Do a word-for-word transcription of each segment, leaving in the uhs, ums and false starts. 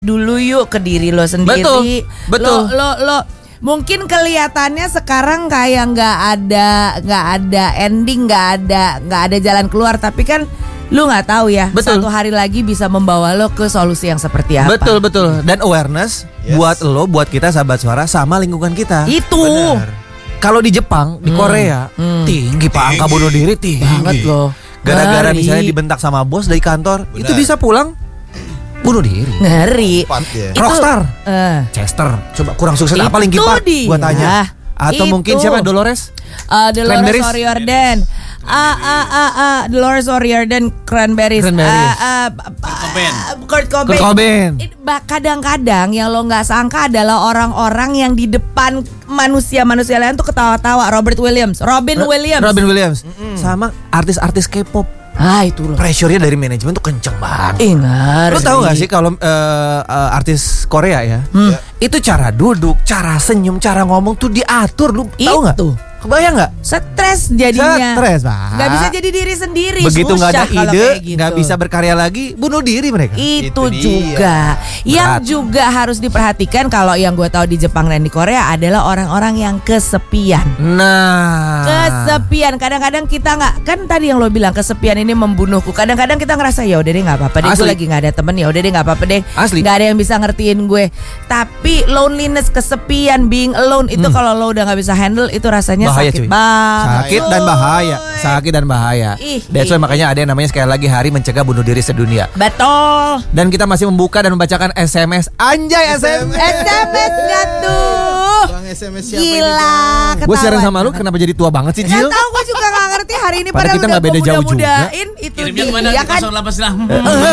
dulu yuk ke diri lo sendiri. Betul, betul. Lo, lo, lo mungkin kelihatannya sekarang kayak nggak ada, nggak ada ending, nggak ada, nggak ada jalan keluar. Tapi kan lu nggak tahu ya. Betul. Satu hari lagi bisa membawa lo ke solusi yang seperti apa. Betul betul. Dan awareness Yes. buat lo, buat kita sahabat suara sama lingkungan kita. Itu Kalau di Jepang, di Hmm. Korea Hmm. tinggi pak angka bunuh diri tinggi. banget loh. Gara-gara Ngeri. misalnya dibentak sama bos dari kantor, Benar. itu bisa pulang bunuh diri. Ngeri. Tepat ya. Itu- Rockstar, Eh. Chester, coba kurang sukses Itu apa Linkin Park? dia. Gua tanya. Atau Itu. mungkin siapa Dolores? Uh, Dolores Cranberries? O'Riordan. Ah ah ah ah Dolores O'Riordan, Cranberries. Cranberries. Ah, ah, Cobain. ah, Kurt Cobain. Kurt Cobain. It- ba- Kadang-kadang yang lo nggak sangka adalah orang-orang yang di depan manusia-manusia lain tuh ketawa-tawa. Robert Williams, Robin Williams. Robin Williams. Sama artis-artis K-pop. Ah itu loh. Pressure-nya dari manajemen tuh kenceng banget. Ingat. Lu tahu gak sih kalau eh, eh, artis Korea ya, Hmm. itu cara duduk, cara senyum, cara ngomong tuh diatur. Lu tahu nggak? Itu. Kebayang nggak? Stres jadinya. Stres, Pak. Gak bisa jadi diri sendiri. Begitu nggak ada Susah kalau ide, kayak gitu. nggak bisa berkarya lagi, bunuh diri mereka. Itu Itu dia. juga yang Berat. juga harus diperhatikan kalau yang gue tahu di Jepang dan di Korea adalah orang-orang yang kesepian. Nah, Kesepian. Kadang-kadang kita nggak, kan tadi yang lo bilang kesepian ini membunuhku. Kadang-kadang kita ngerasa ya udah deh nggak apa-apa deh, gue Asli. lagi nggak ada temen, ya udah deh nggak apa-apa deh, Asli. nggak ada yang bisa ngertiin gue. Tapi loneliness, kesepian, being alone itu Hmm. kalau lo udah nggak bisa handle itu rasanya Bahaya, sakit cuy. banget. sakit dan bahaya, Cuy. sakit dan bahaya. Ih, That's why ih. makanya ada yang namanya sekali lagi hari mencegah bunuh diri sedunia. Betul. Dan kita masih membuka dan membacakan S M S. Anjay S M S. S M S gak tuh? Bang S M S siapa Gila. Gue siaran ketahuan. sama lu kenapa jadi tua banget sih, Gak Jil? tahu, gue juga gak ngerti hari ini. Padahal Padahal kita udah nggak beda gue jauh juga. muda-mudain. Itu Kirimnya kemana? dia Di kan. nol delapan sembilan.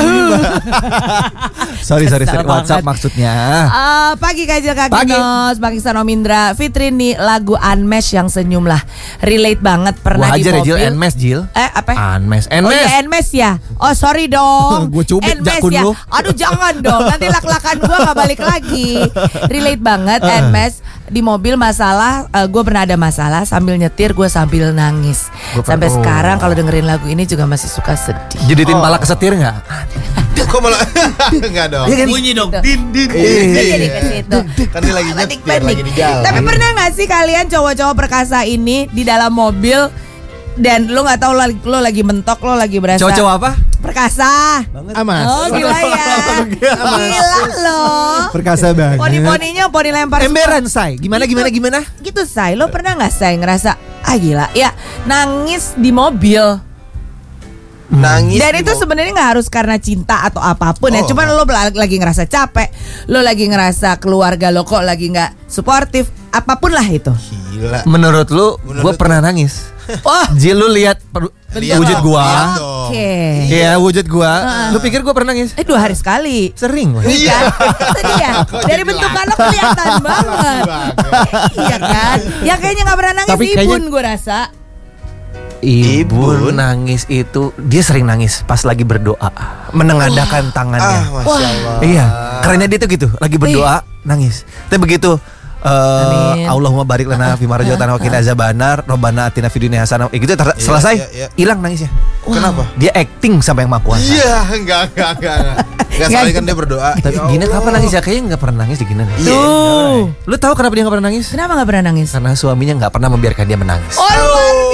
Sorry sorry sorry Kesel WhatsApp banget. maksudnya. Eh, pagi Kajil Kaki Pagi. Nos, Bang Iksan Om Indra, Fitri nih lagu Unmesh yang senyum lah. Relate banget, pernah Gua di ajar ya mobil. Jil, Nmes Jil. Eh apa? Unmesh, Oh Nmes. iya Nmes ya. Oh sorry dong. Gua cubit Nmes jakun ya. lu. Aduh jangan dong. Nanti lak-lakan gue gak balik lagi. Relate banget Nmes. Di mobil masalah, gue pernah ada masalah sambil nyetir gue sambil nangis. Gua pernah- Sampai oh. sekarang kalau dengerin lagu ini juga masih suka sedih. Jeditin pala kesetir nggak? Kok malah enggak dong. Iya kan? Bunyi dong. Gitu. Din din. Jadi Iya. ke situ. Kan dia lagi Panik, nyetir, panik. lagi di jalan. Tapi pernah nggak sih kalian cowok-cowok perkasa ini di dalam mobil dan lo nggak tahu lo, lo lagi mentok, lo lagi berasa Cowok-cowok apa? perkasa. Amas. Oh gila ya. Gila lo. Perkasa banget. Poni-poninya poni lempar. Emberan say. Gimana Gitu. gimana gimana? Gitu say. Lo pernah nggak say ngerasa ah gila ya nangis di mobil. Nangis. Dan di itu mobil. sebenarnya nggak harus karena cinta atau apapun ya. Oh. Cuman lo bela- lagi ngerasa capek, lo lagi ngerasa keluarga lo kok lagi nggak suportif, apapun lah itu. Gila. Menurut lu, gue Menurut pernah nangis. Wah, Jil, lu lihat per- Lihat wujud dong, gua. lihat dong. oke. Iya, wujud gua. Lu pikir gua pernah nangis? Eh dua hari sekali. Sering gua. Iya. Itu dia. Kok Dari jadi bentukan laki? lo kelihatan banget. Banget. Iya kan? Ya kayaknya nggak pernah nangis Tapi Ibun kayaknya- gue rasa. Ibu Ibu. nangis itu, dia sering nangis pas lagi berdoa, menengadahkan tangannya. Ah, Masya Allah. Iya, kerennya dia tuh gitu, lagi berdoa nangis. Tapi begitu Amin. eh Allahumma barik lana fi ma razaqtana wa qina azabannar, Rabbana atina fid dunya hasanah. Eh, gitu ter- Iya, selesai, iya, iya. hilang nangisnya. Kenapa? Dia acting sampai yang maha kuasa. Iya, enggak enggak enggak. Enggak sekali kan dia berdoa. Tapi Ya Gina Allah. kapan nangis ya? Kayaknya nggak pernah nangis di Gina. Iya. Tuh. Lu tahu kenapa dia nggak pernah nangis? Kenapa nggak pernah nangis? Karena suaminya nggak pernah membiarkan dia menangis. Oh,